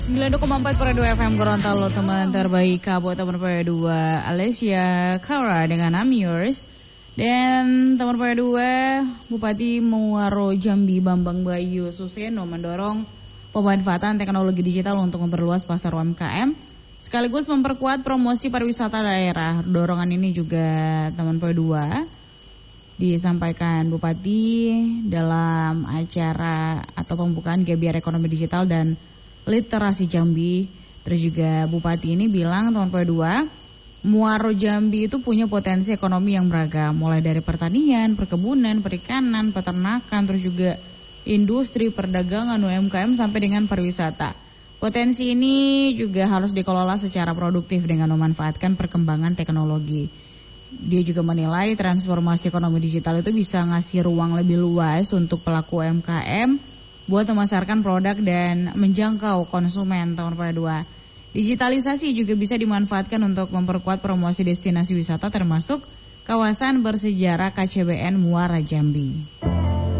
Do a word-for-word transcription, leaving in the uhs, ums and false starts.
sembilan puluh koma empat per dua F M Gorontalo, teman terbaik Kabupaten per dua Alessia Kara dengan I'm Yours. Dan teman per dua Bupati Muaro Jambi Bambang Bayu Suseno mendorong pemanfaatan teknologi digital untuk memperluas pasar U M K M sekaligus memperkuat promosi pariwisata daerah. Dorongan ini juga teman per dua disampaikan Bupati dalam acara atau pembukaan Gebiar Ekonomi Digital dan Literasi Jambi. Terus juga Bupati ini bilang tahun kedua Muaro Jambi itu punya potensi ekonomi yang beragam, mulai dari pertanian, perkebunan, perikanan, peternakan, terus juga industri, perdagangan, U M K M sampai dengan pariwisata. Potensi ini juga harus dikelola secara produktif dengan memanfaatkan perkembangan teknologi. Dia juga menilai transformasi ekonomi digital itu bisa ngasih ruang lebih luas untuk pelaku U M K M buat memasarkan produk dan menjangkau konsumen tahun kedua. Digitalisasi juga bisa dimanfaatkan untuk memperkuat promosi destinasi wisata termasuk kawasan bersejarah K C B N Muara Jambi.